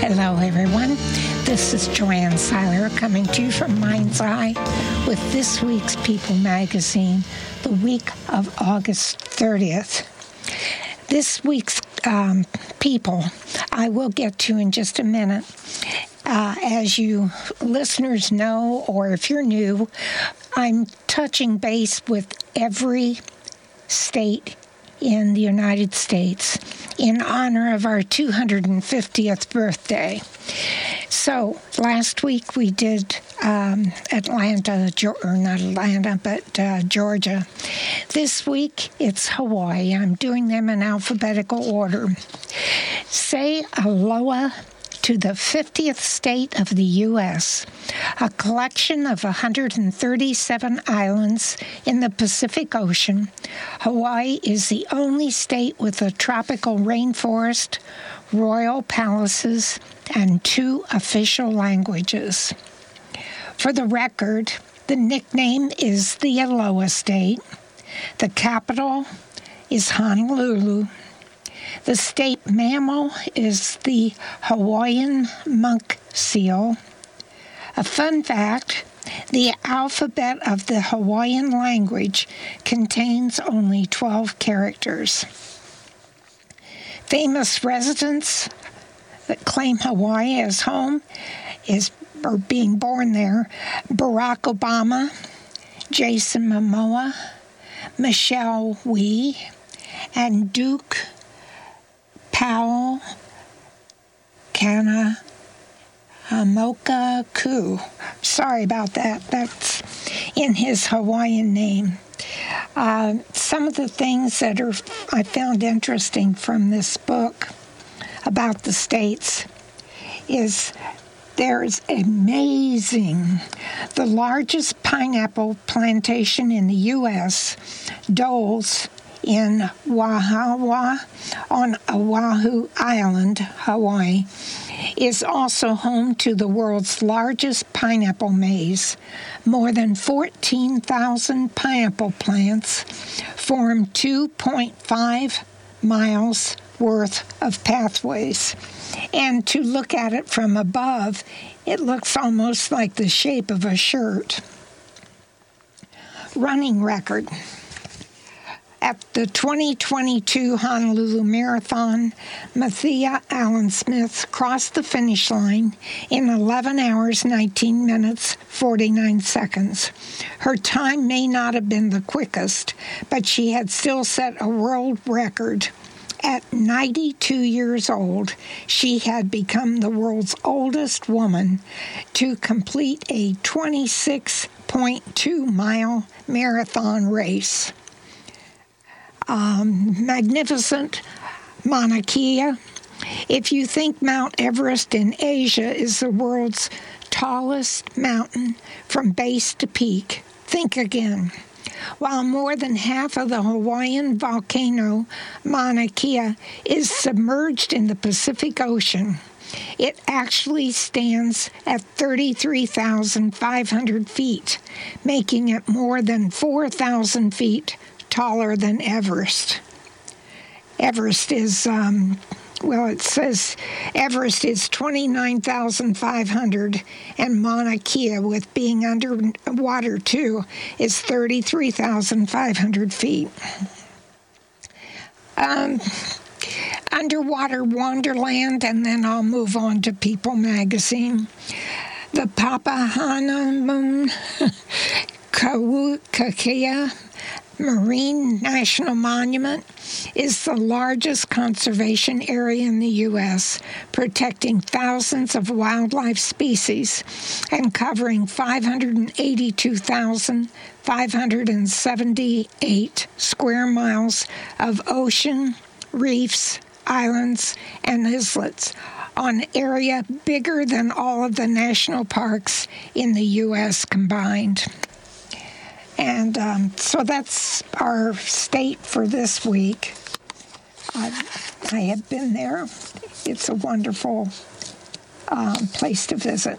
Hello, everyone. This is Joanne Seiler coming to you from Mind's Eye with this week's People magazine, the week of August 30th. This week's People I will get to in just a minute. As you listeners know, or if you're new, I'm touching base with every state in the United States in honor of our 250th birthday. So last week we did Georgia. This week it's Hawaii. I'm doing them in alphabetical order. Say aloha to the 50th state of the U.S., a collection of 137 islands in the Pacific Ocean. Hawaii is the only state with a tropical rainforest, royal palaces, and 2 official languages. For the record, the nickname is the Aloha State. The capital is Honolulu. The state mammal is the Hawaiian monk seal. A fun fact, the alphabet of the Hawaiian language contains only 12 characters. Famous residents that claim Hawaii as home or being born there: Barack Obama, Jason Momoa, Michelle Wie, and Duke Powell Kanahamoku. Sorry about that. That's in his Hawaiian name. Some of the things that I found interesting from this book about the states is there's amazing. The largest pineapple plantation in the U.S., Dole's, in Wahawa on Oahu Island, Hawaii, is also home to the world's largest pineapple maze. More than 14,000 pineapple plants form 2.5 miles worth of pathways. And to look at it from above, it looks almost like the shape of a shirt. Running record. At the 2022 Honolulu Marathon, Mathia Allen Smith crossed the finish line in 11 hours, 19 minutes, 49 seconds. Her time may not have been the quickest, but she had still set a world record. At 92 years old, she had become the world's oldest woman to complete a 26.2-mile marathon race. Magnificent Mauna Kea. If you think Mount Everest in Asia is the world's tallest mountain from base to peak, think again. While more than half of the Hawaiian volcano Mauna Kea is submerged in the Pacific Ocean, it actually stands at 33,500 feet, making it more than 4,000 feet taller than Everest. Everest is, it says Everest is 29,500, and Mauna Kea, with being underwater too, is 33,500 feet. Underwater Wonderland, and then I'll move on to People magazine. The Papahanaumoku Kakea Marine National Monument is the largest conservation area in the U.S., protecting thousands of wildlife species and covering 582,578 square miles of ocean, reefs, islands, and islets on an area bigger than all of the national parks in the U.S. combined. And so that's our state for this week. I have been there. It's a wonderful place to visit.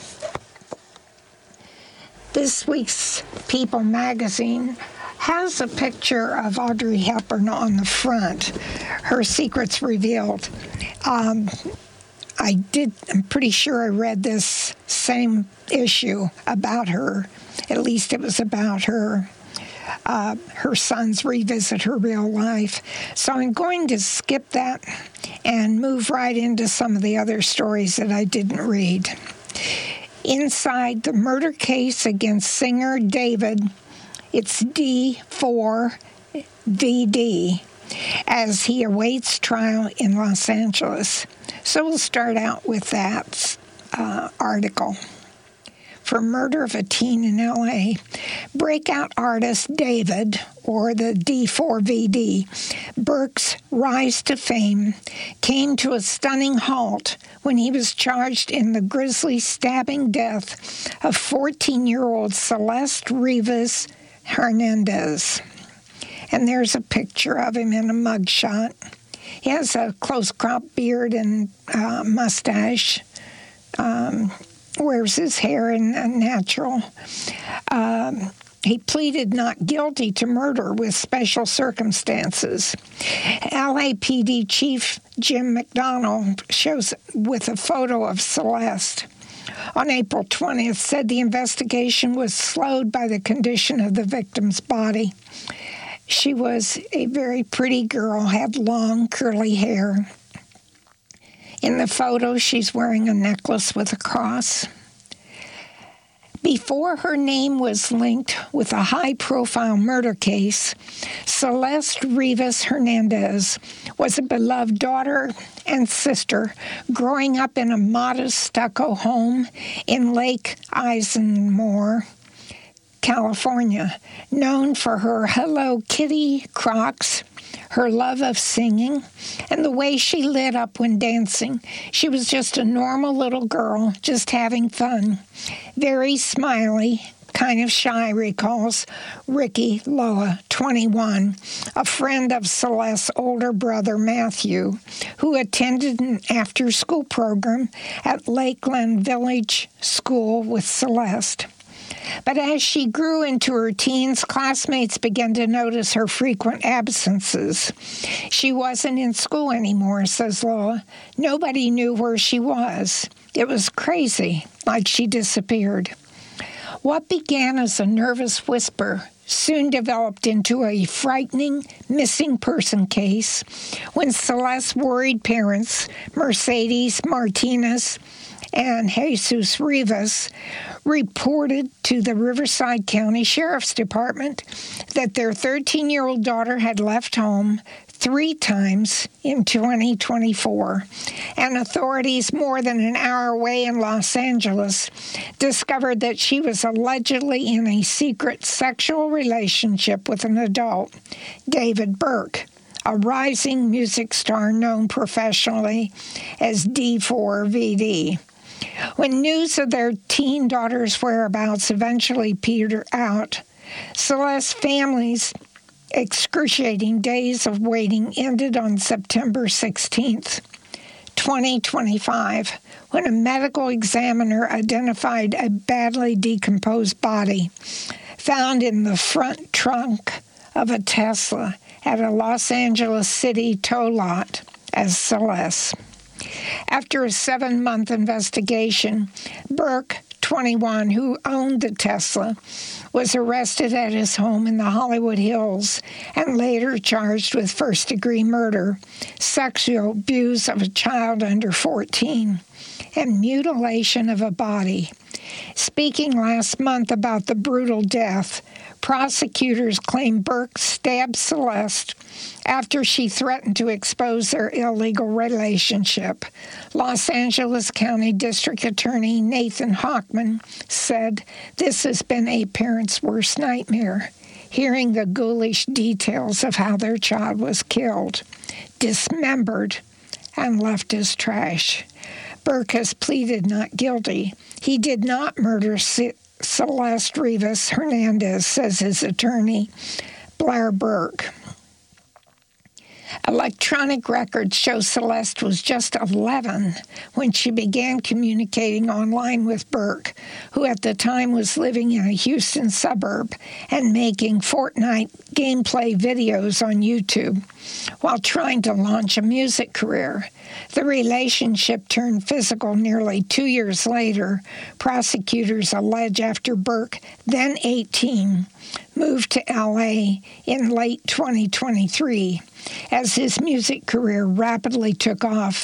This week's People magazine has a picture of Audrey Hepburn on the front, Her Secrets Revealed. I'm pretty sure I read this same issue about her. At least it was about her. Her sons revisit her real life. So I'm going to skip that and move right into some of the other stories that I didn't read. Inside the murder case against singer David, it's D4VD, as he awaits trial in Los Angeles. So we'll start out with that article. For murder of a teen in L.A., breakout artist David, or the D4VD, Burke's rise to fame came to a stunning halt when he was charged in the grisly stabbing death of 14-year-old Celeste Rivas Hernandez. And there's a picture of him in a mugshot. He has a close-cropped beard and mustache. Wears his hair in natural. He pleaded not guilty to murder with special circumstances. LAPD Chief Jim McDonald shows with a photo of Celeste. On April 20th, said the investigation was slowed by the condition of the victim's body. She was a very pretty girl, had long, curly hair. In the photo, she's wearing a necklace with a cross. Before her name was linked with a high-profile murder case, Celeste Rivas Hernandez was a beloved daughter and sister growing up in a modest stucco home in Lake Eisenmore, California, known for her Hello Kitty Crocs, her love of singing, and the way she lit up when dancing. She was just a normal little girl, just having fun. Very smiley, kind of shy, recalls Ricky Loa, 21, a friend of Celeste's older brother, Matthew, who attended an after-school program at Lakeland Village School with Celeste. But as she grew into her teens, classmates began to notice her frequent absences. She wasn't in school anymore, says Loa. Nobody knew where she was. It was crazy, like she disappeared. What began as a nervous whisper soon developed into a frightening missing person case when Celeste's worried parents, Mercedes Martinez and Jesus Rivas, reported to the Riverside County Sheriff's Department that their 13-year-old daughter had left home 3 times in 2024, and authorities more than an hour away in Los Angeles discovered that she was allegedly in a secret sexual relationship with an adult, David Burke, a rising music star known professionally as D4VD. When news of their teen daughter's whereabouts eventually petered out, Celeste's family's excruciating days of waiting ended on September 16th, 2025, when a medical examiner identified a badly decomposed body found in the front trunk of a Tesla at a Los Angeles City tow lot as Celeste. After a 7-month investigation, Burke, 21, who owned the Tesla, was arrested at his home in the Hollywood Hills and later charged with first-degree murder, sexual abuse of a child under 14, and mutilation of a body. Speaking last month about the brutal death, prosecutors claim Burke stabbed Celeste after she threatened to expose their illegal relationship. Los Angeles County District Attorney Nathan Hochman said, "This has been a parent's worst nightmare, hearing the ghoulish details of how their child was killed, dismembered, and left as trash." Burke has pleaded not guilty. He did not murder Celeste Rivas Hernandez, says his attorney, Blair Burke. Electronic records show Celeste was just 11 when she began communicating online with Burke, who at the time was living in a Houston suburb and making Fortnite gameplay videos on YouTube while trying to launch a music career. The relationship turned physical nearly 2 years later, prosecutors allege, after Burke, then 18, moved to L.A. in late 2023. As his music career rapidly took off,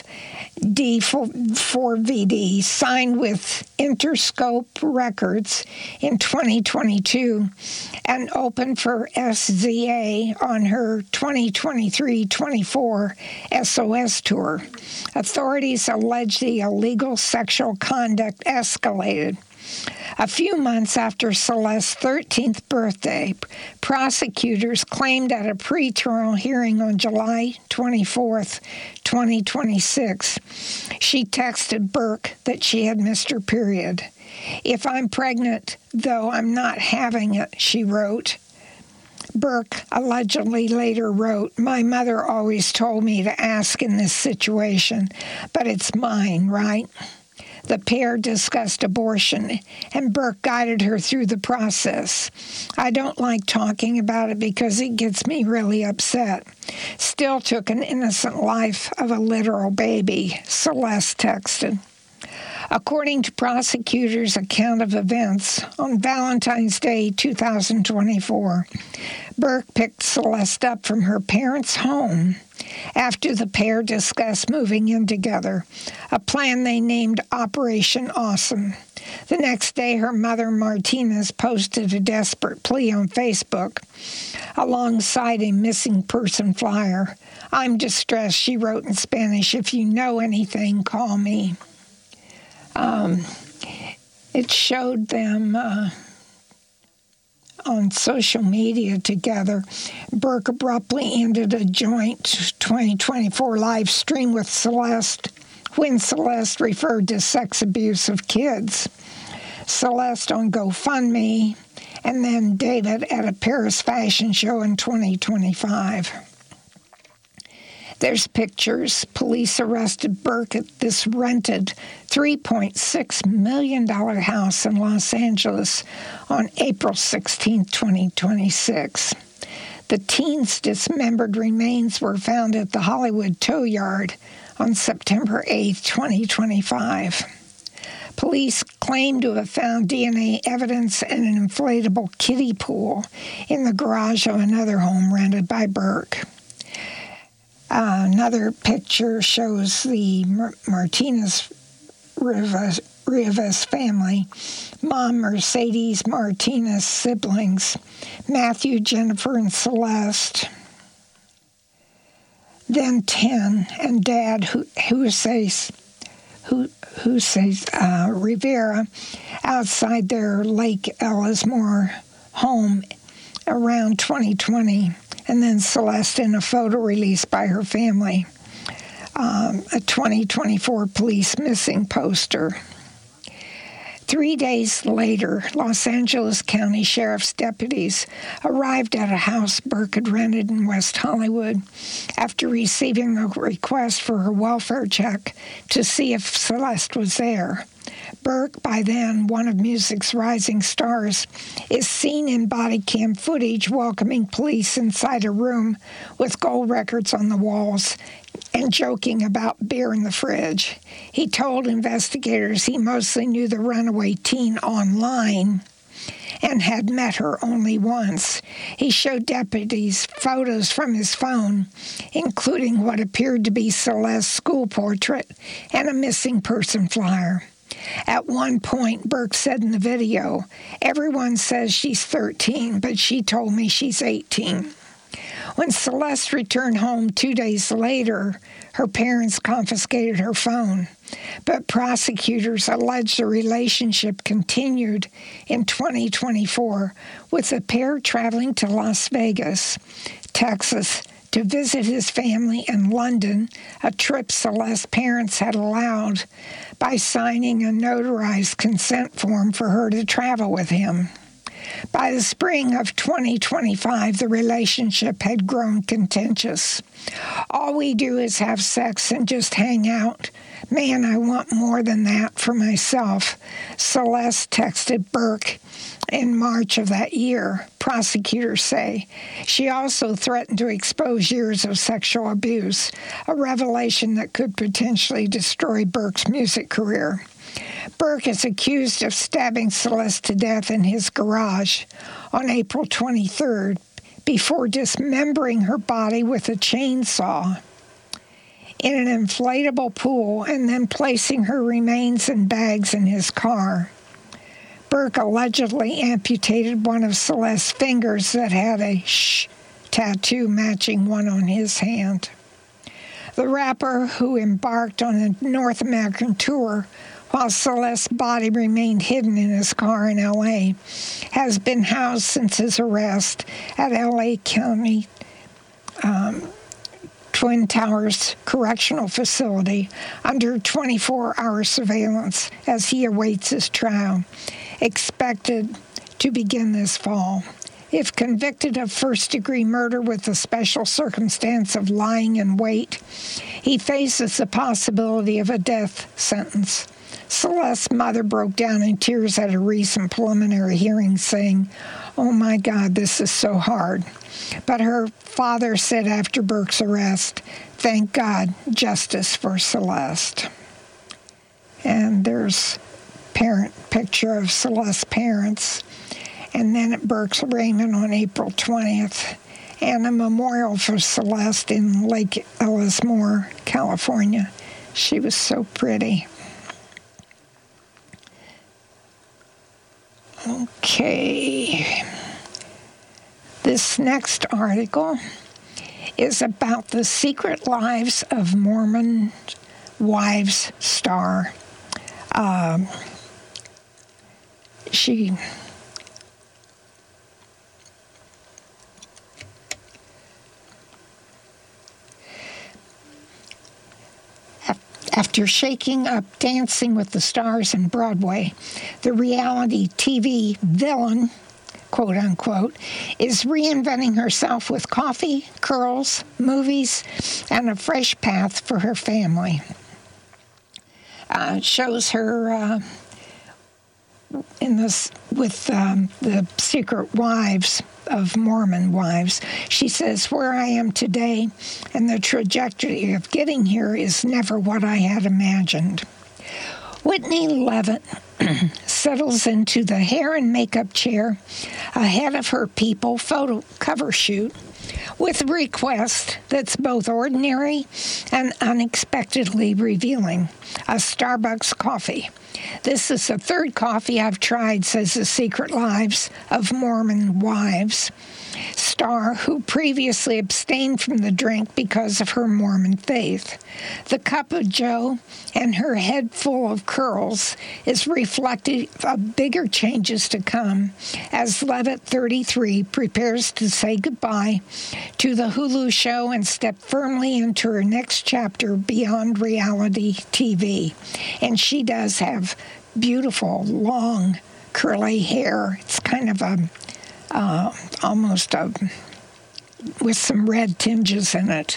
D4VD signed with Interscope Records in 2022 and opened for SZA on her 2023-24 SOS tour. Authorities allege the illegal sexual conduct escalated. A few months after Celeste's 13th birthday, prosecutors claimed at a pretrial hearing on July 24, 2026, she texted Burke that she had missed her period. "If I'm pregnant, though I'm not having it," she wrote. Burke allegedly later wrote, "My mother always told me to ask in this situation, but it's mine, right?" The pair discussed abortion, and Burke guided her through the process. "I don't like talking about it because it gets me really upset. Still took an innocent life of a literal baby," Celeste texted. According to prosecutors' account of events, on Valentine's Day 2024, Burke picked Celeste up from her parents' home after the pair discussed moving in together, a plan they named Operation Awesome. The next day, her mother, Martinez, posted a desperate plea on Facebook alongside a missing person flyer. "I'm distressed," she wrote in Spanish. "If you know anything, call me." It showed them on social media together. Burke abruptly ended a joint 2024 live stream with Celeste when Celeste referred to sex abuse of kids. Celeste on GoFundMe, and then David at a Paris fashion show in 2025. There's pictures. Police arrested Burke at this rented $3.6 million house in Los Angeles on April 16, 2026. The teen's dismembered remains were found at the Hollywood Tow Yard on September 8, 2025. Police claim to have found DNA evidence in an inflatable kiddie pool in the garage of another home rented by Burke. Another picture shows the Martinez Rivas family, Mom Mercedes Martinez, siblings, Matthew, Jennifer, and Celeste. Then 10, and Dad Jose Rivera outside their Lake Ellismore home around 2020. And then Celeste in a photo released by her family, a 2024 police missing poster. 3 days later, Los Angeles County Sheriff's deputies arrived at a house Burke had rented in West Hollywood after receiving a request for her welfare check to see if Celeste was there. Burke, by then one of music's rising stars, is seen in body cam footage welcoming police inside a room with gold records on the walls and joking about beer in the fridge. He told investigators he mostly knew the runaway teen online and had met her only once. He showed deputies photos from his phone, including what appeared to be Celeste's school portrait and a missing person flyer. At one point, Burke said in the video, "Everyone says she's 13, but she told me she's 18. When Celeste returned home 2 days later, her parents confiscated her phone, but prosecutors allege the relationship continued in 2024, with the pair traveling to Las Vegas, Texas, to visit his family in London, a trip Celeste's parents had allowed by signing a notarized consent form for her to travel with him. By the spring of 2025, the relationship had grown contentious. All we do is have sex and just hang out. Man, I want more than that for myself, Celeste texted Burke in March of that year, prosecutors say. She also threatened to expose years of sexual abuse, a revelation that could potentially destroy Burke's music career. Burke is accused of stabbing Celeste to death in his garage on April 23rd before dismembering her body with a chainsaw in an inflatable pool and then placing her remains in bags in his car. Burke allegedly amputated one of Celeste's fingers that had a "shh" tattoo matching one on his hand. The rapper, who embarked on a North American tour while Celeste's body remained hidden in his car in L.A., has been housed since his arrest at L.A. County Twin Towers Correctional Facility under 24-hour surveillance as he awaits his trial, expected to begin this fall. If convicted of first-degree murder with the special circumstance of lying in wait, he faces the possibility of a death sentence. Celeste's mother broke down in tears at a recent preliminary hearing, saying, "Oh my God, this is so hard." But her father said after Burke's arrest, "Thank God, justice for Celeste." And there's a picture of Celeste's parents. And then at Burke's arraignment on April 20th, and a memorial for Celeste in Lake Ellismore, California. She was so pretty. Okay. This next article is about the secret lives of Mormon Wives star. After shaking up Dancing with the Stars in Broadway, the reality TV villain, quote unquote, is reinventing herself with coffee, curls, movies, and a fresh path for her family. Shows her in this with the secret wives of Mormon wives. She says, "Where I am today and the trajectory of getting here is never what I had imagined." Whitney Leavitt settles into the hair and makeup chair ahead of her People photo cover shoot with a request that's both ordinary and unexpectedly revealing: a Starbucks coffee. "This is the third coffee I've tried," says the Secret Lives of Mormon Wives star, who previously abstained from the drink because of her Mormon faith. The cup of joe and her head full of curls is reflective of bigger changes to come as Leavitt, 33, prepares to say goodbye to the Hulu show and step firmly into her next chapter beyond reality TV. And she does have beautiful, long, curly hair. It's kind of almost with some red tinges in it.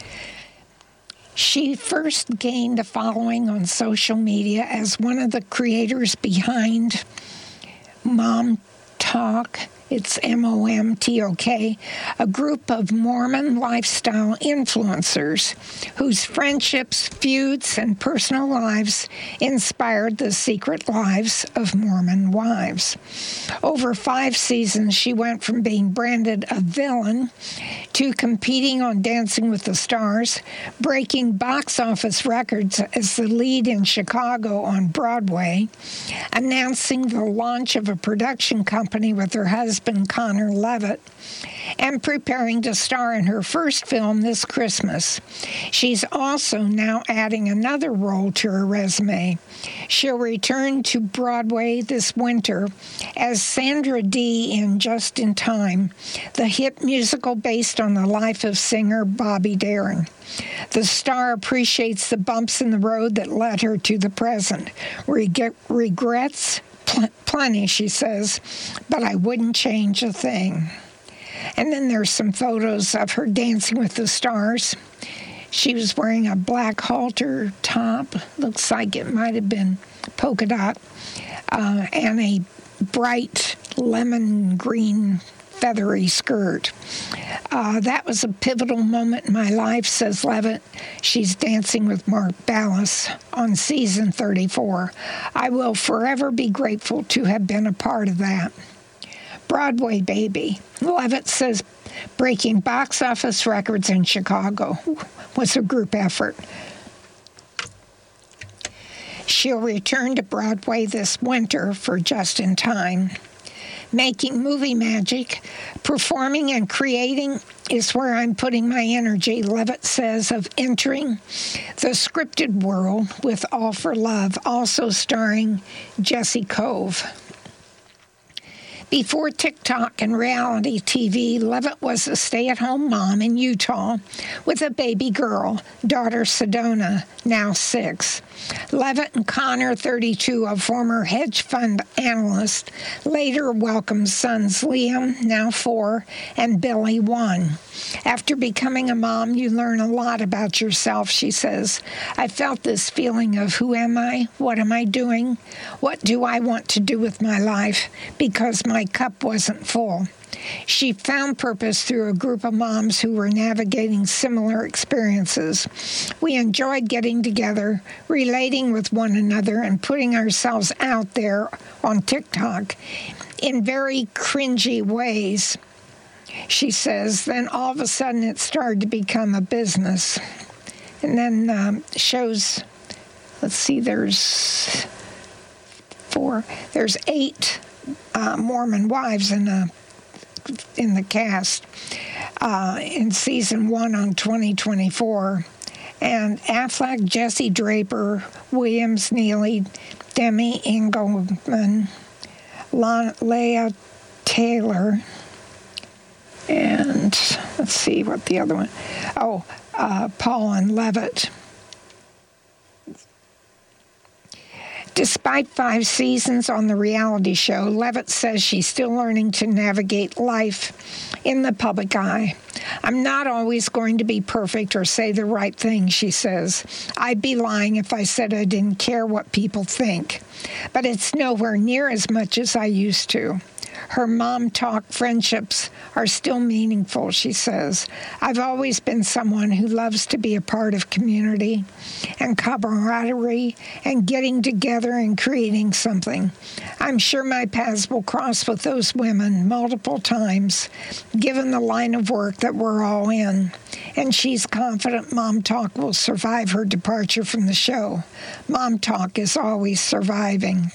She first gained a following on social media as one of the creators behind Mom Talk. It's MOMTOK, a group of Mormon lifestyle influencers whose friendships, feuds, and personal lives inspired the Secret Lives of Mormon Wives. Over 5 seasons, she went from being branded a villain to competing on Dancing with the Stars, breaking box office records as the lead in Chicago on Broadway, announcing the launch of a production company with her husband, Connor Leavitt, and preparing to star in her first film this Christmas. She's also now adding another role to her resume. She'll return to Broadway this winter as Sandra Dee in Just in Time, the hit musical based on the life of singer Bobby Darin. The star appreciates the bumps in the road that led her to the present, regrets plenty, she says, but I wouldn't change a thing. And then there's some photos of her Dancing with the Stars. She was wearing a black halter top, looks like it might have been polka dot, and a bright lemon green feathery skirt. That was a pivotal moment in my life, says Levitt. She's dancing with Mark Ballas on season 34. I will forever be grateful to have been a part of that. Broadway Baby. Levitt says breaking box office records in Chicago was a group effort. She'll return to Broadway this winter for Just in Time. Making movie magic, performing and creating is where I'm putting my energy, Levitt says, of entering the scripted world with All for Love, also starring Jesse Cove. Before TikTok and reality TV, Levitt was a stay-at-home mom in Utah with a baby girl, daughter Sedona, now 6. Levitt and Connor, 32, a former hedge fund analyst, later welcomed sons Liam, now 4, and Billy, 1. After becoming a mom, you learn a lot about yourself, she says. I felt this feeling of who am I? What am I doing? What do I want to do with my life? Because my cup wasn't full. She found purpose through a group of moms who were navigating similar experiences. We enjoyed getting together, relating with one another, and putting ourselves out there on TikTok in very cringy ways, she says. Then all of a sudden it started to become a business. And then shows, let's see, there's 8 Mormon wives in the cast in season 1 on 2024. And Affleck, Jesse Draper, Williams, Neely, Demi Engelman, Leah Taylor, and let's see what the other one. Paul and Levitt. Despite 5 seasons on the reality show, Levitt says she's still learning to navigate life in the public eye. I'm not always going to be perfect or say the right thing, she says. I'd be lying if I said I didn't care what people think. But it's nowhere near as much as I used to. Her mom talk friendships are still meaningful, she says. I've always been someone who loves to be a part of community and camaraderie and getting together and creating something. I'm sure my paths will cross with those women multiple times, given the line of work that we're all in. And she's confident Mom Talk will survive her departure from the show. Mom Talk is always surviving.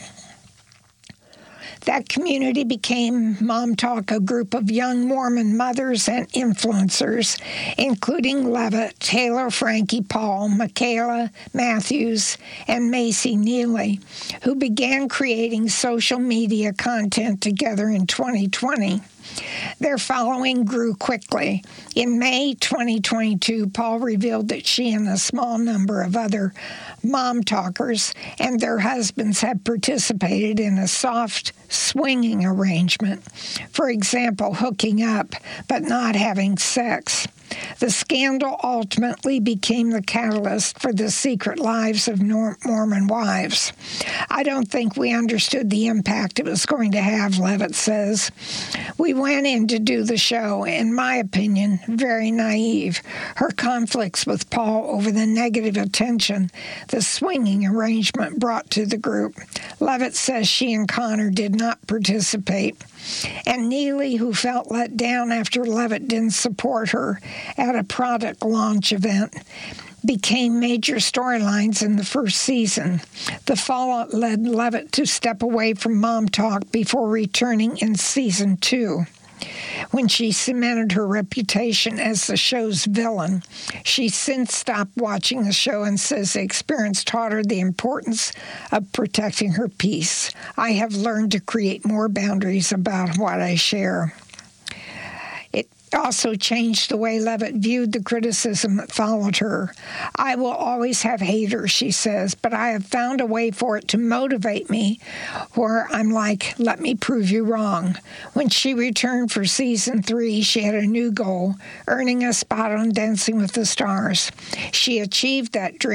That community became Mom Talk, a group of young Mormon mothers and influencers, including Levitt, Taylor, Frankie, Paul, Michaela Matthews, and Macy Neely, who began creating social media content together in 2020. Their following grew quickly. In May 2022, Paul revealed that she and a small number of other mom talkers and their husbands had participated in a soft swinging arrangement. For example, hooking up but not having sex. The scandal ultimately became the catalyst for the secret lives of Mormon wives. I don't think we understood the impact it was going to have, Levitt says. We went in to do the show, in my opinion, very naive. Her conflicts with Paul over the negative attention the swinging arrangement brought to the group. Levitt says she and Connor did not participate. And Neely, who felt let down after Levitt didn't support her at a product launch event, became major storylines in the first season. The fallout led Levitt to step away from Mom Talk before returning in season 2. When she cemented her reputation as the show's villain, she since stopped watching the show and says the experience taught her the importance of protecting her peace. I have learned to create more boundaries about what I share. also changed the way Levitt viewed the criticism that followed her. I will always have haters, she says, but I have found a way for it to motivate me where I'm like, let me prove you wrong. When she returned for season 3, she had a new goal, earning a spot on Dancing with the Stars. She achieved that dream